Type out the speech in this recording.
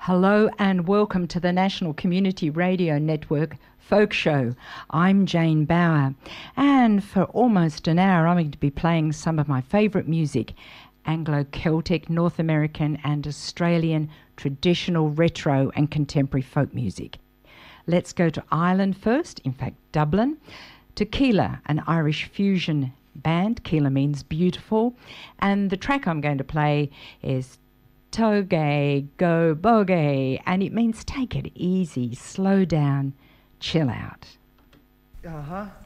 Hello and welcome to the National Community Radio Network Folk Show. I'm Jane Bauer, and for almost an hour I'm going to be playing some of my favourite music, Anglo-Celtic, North American and Australian traditional, retro and contemporary folk music. Let's go to Ireland first, in fact Dublin, to Keela, an Irish fusion band. Keela means beautiful, and the track I'm going to play is Toge Go Boge, and it means take it easy, slow down, chill out. Uh-huh.